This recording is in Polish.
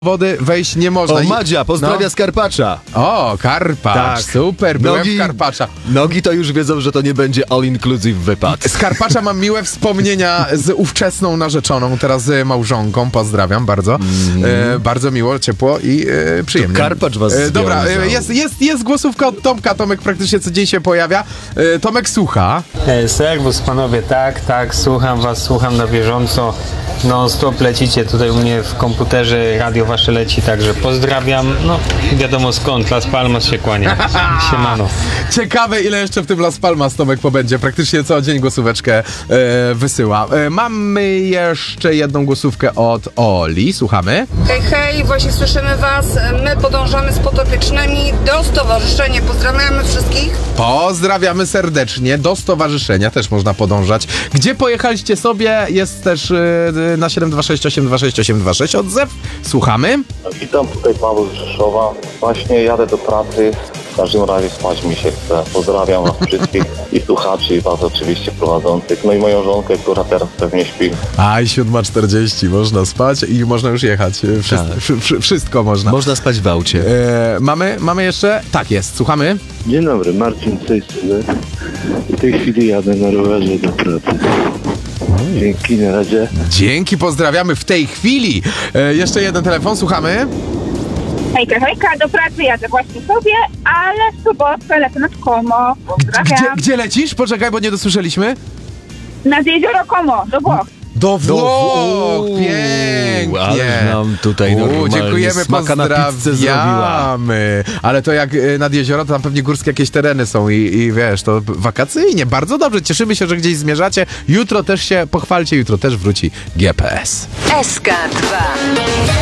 wody wejść nie można. O, Madzia, pozdrawia z Karpacza. O, Karpacz, Tak. super, byłem w Karpacza. Nogi to już wiedzą, że to nie będzie all-inclusive wypad. Z Karpacza mam miłe wspomnienia z ówczesną narzeczoną, teraz z małżonką, pozdrawiam bardzo. Bardzo miło, ciepło i przyjemnie. Karpacz was dobra, związał. jest głosówka od Tomka, Tomek praktycznie co dzień się pojawia. Tomek słucha. Serwus panowie, tak, słucham was, słucham na bieżąco. Non stop lecicie tutaj u mnie w komputerze, radio wasze leci, także pozdrawiam. No, wiadomo skąd, Las Palmas się kłania. Siemano. Ciekawe, ile jeszcze w tym Las Palmas Tomek pobędzie. Praktycznie co dzień głosóweczkę wysyła. Mamy jeszcze jedną głosówkę od Oli. Słuchamy. Hej, właśnie słyszymy was. My podążamy z podopiecznymi do stowarzyszenia. Pozdrawiamy wszystkich. Pozdrawiamy serdecznie. Do stowarzyszenia też można podążać. Gdzie pojechaliście sobie? Jest też na 726826826 odzew. Słuchamy. Witam, tutaj Paweł z Rzeszowa. Właśnie jadę do pracy. W każdym razie spać mi się chce. Pozdrawiam was wszystkich i słuchaczy, i was oczywiście prowadzących. No i moją żonkę, która teraz pewnie śpi. Aj, 7:40. Można spać i można już jechać. Wszystko można. Można spać w aucie. Mamy jeszcze? Tak jest. Słuchamy. Dzień dobry, Marcin z tej strony. W tej chwili jadę na rowerze do pracy. Dzięki, na razie. Dzięki, pozdrawiamy w tej chwili. Jeszcze jeden telefon. Słuchamy. Hejka, do pracy jadę właśnie sobie, ale w sobotę lecę nad Como. Pozdrawiam. Gdzie lecisz? Poczekaj, bo nie dosłyszeliśmy. Nad jezioro Como, do Włoch. Do Włoch! Pięknie! Ale nam tutaj normalnie dziękujemy, smaka na pizzę zrobiła. pozdrawiamy. Ale to jak nad jezioro, to tam pewnie górskie jakieś tereny są i wiesz, to wakacyjnie. Bardzo dobrze, cieszymy się, że gdzieś zmierzacie. Jutro też się pochwalcie, jutro też wróci GPS. SK2